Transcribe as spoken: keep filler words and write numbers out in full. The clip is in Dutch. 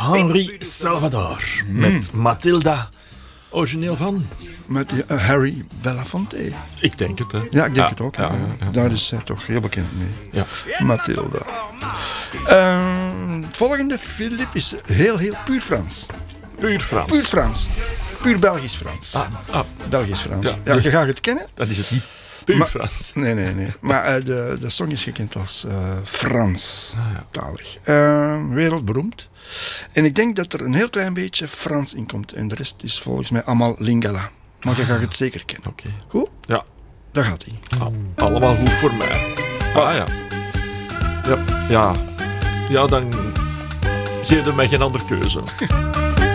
Henri Salvador met Matilda. Origineel van? Met uh, Harry Belafonte. Ik denk het, hè. Ja, ik denk ja, het ook. Ja, Ja. ja, ja. Daar is zij toch heel bekend mee. Ja. Mathilda. Uh, het volgende, Philippe, is heel, heel puur Frans. Puur Frans. Puur Frans. Puur Belgisch Frans. Ah, ah, Belgisch Frans. Ja, Ja, dus- je gaat het kennen. dat is het niet. Puur Maar- Frans. Nee, nee, nee. Maar uh, de, de song is gekend als uh, Frans. Ah, ja. Talig. Uh, wereldberoemd. En ik denk dat er een heel klein beetje Frans in komt. En de rest is volgens mij allemaal Lingala. Maar je gaat het zeker kennen. Oké. Goed? Ja. Daar gaat hij. Ah, allemaal goed voor mij. Ah ja. Ja, ja. Ja, dan geef je mij geen andere keuze.